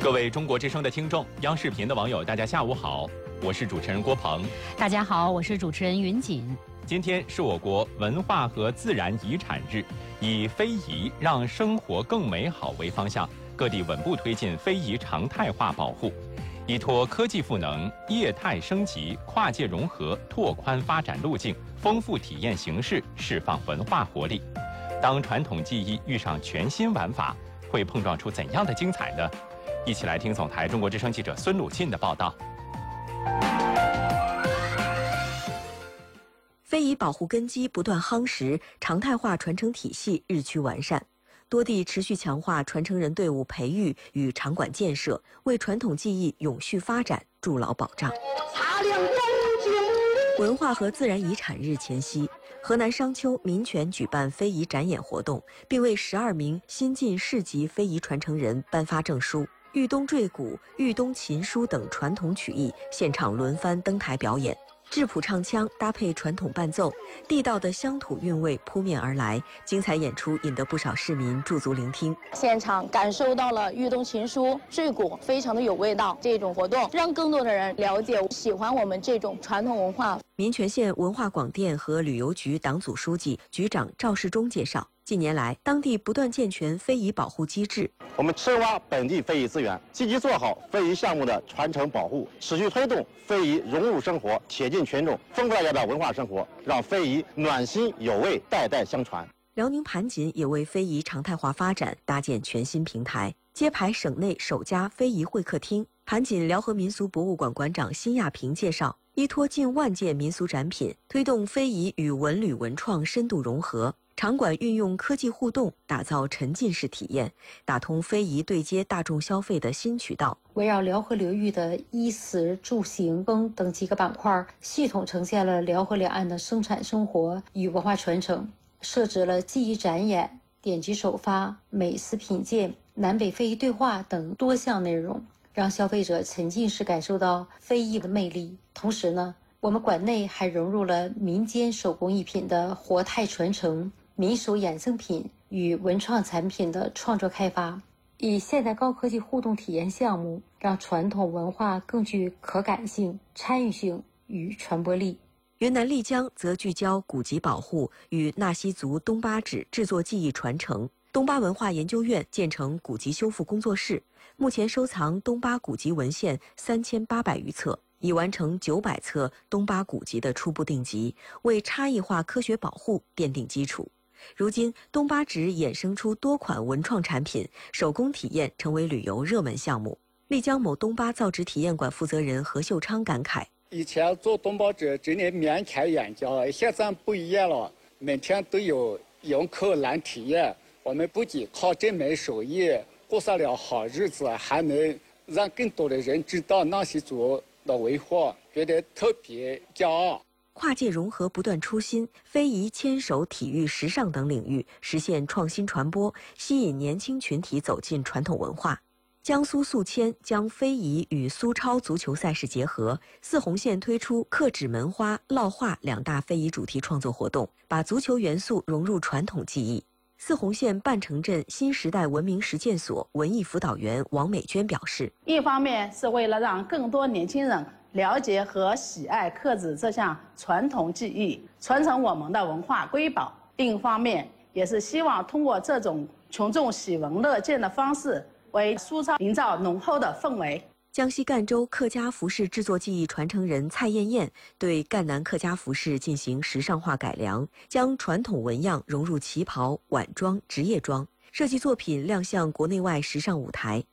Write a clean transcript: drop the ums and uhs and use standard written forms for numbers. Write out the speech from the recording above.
各位中国之声的听众，央视频的网友，大家下午好，我是主持人郭鹏。 大家好，我是主持人云锦。 今天是我国文化和自然遗产日，以非遗让生活更美好为方向，各地稳步推进非遗常态化保护，依托科技赋能、业态升级、跨界融合，拓宽发展路径，丰富体验形式，释放文化活力。当传统技艺遇上全新玩法，会碰撞出怎样的精彩呢？一起来听总台中国之声记者孙鲁沁的报道。 非遗保护根基不断夯实，常态化传承体系日趋完善。多地持续强化传承人队伍培育与场馆建设，为传统技艺永续发展筑牢保障。文化和自然遗产日前夕，河南商丘民权举办非遗展演活动，并为12名新晋市级非遗传承人颁发证书。豫东坠鼓、豫东琴书等传统曲艺现场轮番登台表演，质朴唱腔搭配传统伴奏，地道的乡土韵味扑面而来，精彩演出引得不少市民驻足聆听。 现场感受到了豫东琴书、坠鼓，非常的有味道。这种活动让更多的人了解、喜欢我们这种传统文化。 民权县文化广电和旅游局党组书记、局长赵世忠介绍，近年来，当地不断健全非遗保护机制。 我们深挖本地非遗资源，积极做好非遗项目的传承保护，持续推动非遗融入生活，贴近群众，丰富大家的文化生活，让非遗暖心有味，代代相传。 辽宁盘锦也为非遗常态化发展搭建全新平台，揭牌省内首家非遗会客厅。盘锦辽河民俗博物馆馆长辛亚平介绍，依托近万件民俗展品，推动非遗与文旅文创深度融合。场馆运用科技互动，打造沉浸式体验，打通非遗对接大众消费的新渠道。 围绕辽河流域的衣食住行风等几个板块，系统呈现了辽河两岸的生产生活与文化传承，设置了技艺展演、典籍首发、美食品鉴、南北非遗对话等多项内容，让消费者沉浸式感受到非遗的魅力。同时呢，我们馆内还融入了民间手工艺品的活态传承、民俗衍生品与文创产品的创作开发，以现代高科技互动体验项目，让传统文化更具可感性、参与性与传播力。 云南丽江则聚焦古籍保护与纳西族东巴纸制作技艺传承。东巴文化研究院建成古籍修复工作室，目前收藏东巴古籍文献3800余册，已完成900册东巴古籍的初步定级，为差异化科学保护奠定基础。如今，东巴纸衍生出多款文创产品，手工体验成为旅游热门项目。丽江某东巴造纸体验馆负责人何秀昌感慨： 以前做东巴纸真的面开眼界，现在不一样了，每天都有游客来体验。我们不仅靠这门手艺过上了好日子，还能让更多的人知道纳西族的文化，觉得特别骄傲。 跨界融合不断出新，非遗、牵手、体育、时尚等领域实现创新传播，吸引年轻群体走进传统文化。江苏宿迁将非遗与苏超足球赛事结合，泗洪县推出刻纸门花、烙画2大非遗主题创作活动，把足球元素融入传统技艺。泗洪县半城镇新时代文明实践所文艺辅导员王美娟表示， 一方面是为了让更多年轻人了解和喜爱刻纸这项传统技艺，传承我们的文化瑰宝；另一方面，也是希望通过这种群众喜闻乐见的方式，为苏超营造浓厚的氛围。 江西赣州客家服饰制作技艺传承人蔡艳艳对赣南客家服饰进行时尚化改良，将传统纹样融入旗袍、晚装、职业装，设计作品亮相国内外时尚舞台。